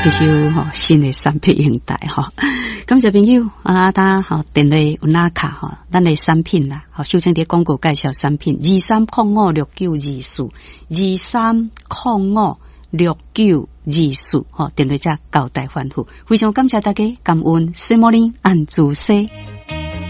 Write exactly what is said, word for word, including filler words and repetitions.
就是吼新的产品形态吼。感谢朋友啊，大吼电话有哪卡吼，咱的产品啦，吼首先伫广告介绍产品，二三零五六九二四，二三零五六九二四，吼电话则交代反复，非常感谢大家，感恩 Good morning 安主西。